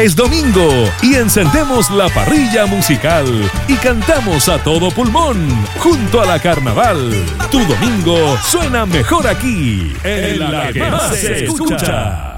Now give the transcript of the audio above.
es domingo y encendemos la parrilla musical y cantamos a todo pulmón junto a la carnaval. Tu domingo suena mejor aquí, en la que más se escucha.